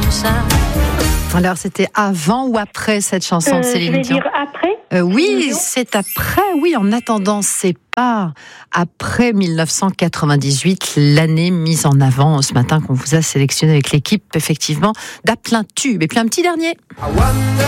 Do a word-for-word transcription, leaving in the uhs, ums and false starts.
Alors, c'était avant ou après cette chanson Euh, de je Céline vais Dion? dire après. Euh, oui, Céline Dion. c'est après. Oui, en attendant, c'est pas après dix-neuf cent quatre-vingt-dix-huit, l'année mise en avant ce matin qu'on vous a sélectionné avec l'équipe, effectivement, d'à plein tube. Et puis un petit dernier.